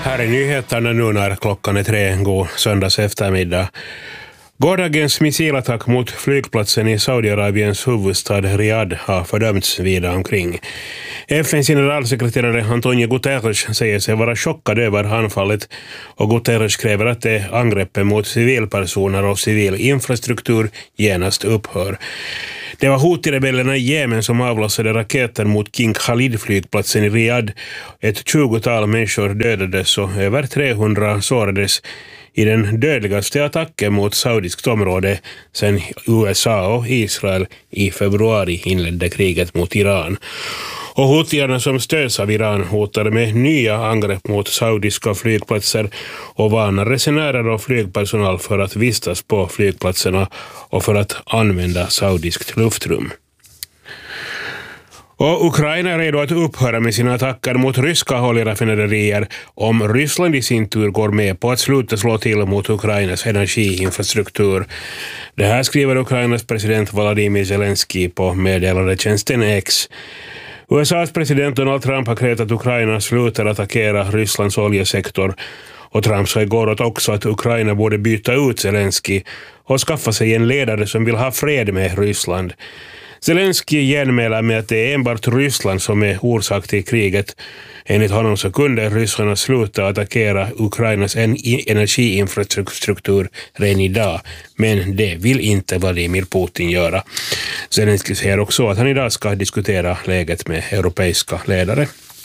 Här är nyheterna nu när klockan är 3, god söndags eftermiddag. Gårdagens missilattack mot flygplatsen i Saudiarabiens huvudstad Riyadh har fördömts vida omkring. FNs generalsekreterare Antonio Guterres säger sig vara chockad över anfallet och Guterres kräver att det angreppen mot civilpersoner och civil infrastruktur genast upphör. Det var Houthi-rebellerna i Jemen som avlossade raketer mot King Khalid-flygplatsen i Riyadh. Ett 20-tal människor dödades och över 300 sårades i den dödligaste attacken mot saudiskt område sedan USA och Israel i februari inledde kriget mot Iran. Och houtierna som stöds av Iran hotade med nya angrepp mot saudiska flygplatser och varnar resenärer och flygpersonal för att vistas på flygplatserna och för att använda saudiskt luftrum. Och Ukraina är redo att upphöra med sina attacker mot ryska oljeraffinaderier om Ryssland i sin tur går med på att sluta slå till mot Ukrainas energiinfrastruktur. Det här skriver Ukrainas president Volodymyr Zelensky på meddelandetjänsten X. USAs president Donald Trump har krävt att Ukraina slutar attackera Rysslands oljesektor. Och Trump sa igår också att Ukraina borde byta ut Zelensky och skaffa sig en ledare som vill ha fred med Ryssland. Zelensky genmäler med att det är enbart Ryssland som är orsak till kriget. Enligt honom så kunde ryssarna sluta attackera Ukrainas energiinfrastruktur redan idag, men det vill inte Vladimir Putin göra. Zelensky säger också att han idag ska diskutera läget med europeiska ledare.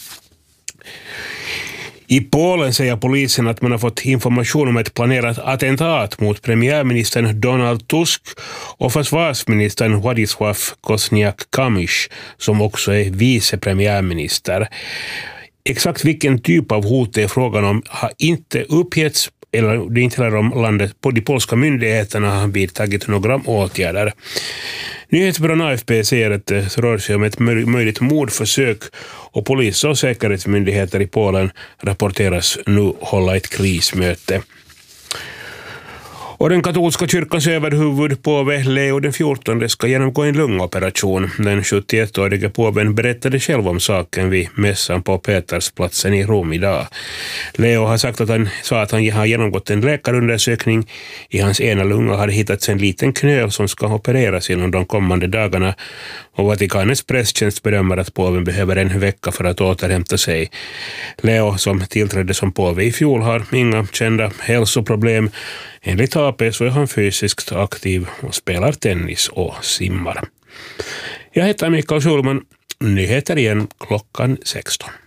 I Polen säger polisen att man har fått information om ett planerat attentat mot premiärministern Donald Tusk och försvarsministern Władysław Kosiniak-Kamysz, som också är vicepremiärminister. Exakt vilken typ av hot det är frågan om har inte uppgetts, eller det är inte heller om landet på de polska myndigheterna har vidtagit några åtgärder. Nyhetsbyrån AFP säger att det rör sig om ett möjligt mordförsök och polis och säkerhetsmyndigheter i Polen rapporteras nu hålla ett krismöte. Och den katolska kyrkans överhuvud påve Leo den 14 ska genomgå en lungoperation. Den 71-årige påven berättade själv om saken vid mässan på Petersplatsen i Rom idag. Leo har sagt att han har genomgått en läkarundersökning. I hans ena lunga har hittats en liten knöl som ska opereras inom de kommande dagarna. Och Vatikanens presstjänst bedömer att påven behöver en vecka för att återhämta sig. Leo, som tillträdde som påve i fjol, har inga kända hälsoproblem. Enligt AP så är han fysiskt aktiv och spelar tennis och simmar. Jag heter Mikael Schulman. Nyheter igen klockan 16.